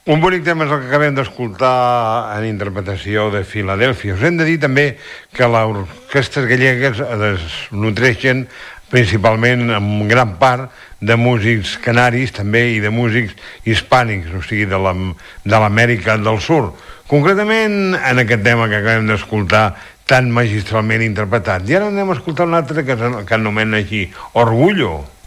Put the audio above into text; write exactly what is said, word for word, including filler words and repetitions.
Un bonic tema és el que acabem d'escoltar en interpretació de Filadèlfia. Us hem de dir també que les orquestres gallegues es nutreixen principalment en gran part de músics canaris també i de músics hispànics, o sigui, de l'Amèrica del Sur. Concretament en aquest tema que acabem d'escoltar tan magistralment interpretat. I ara anem a escoltar un altre que, que anomena així Orgullo.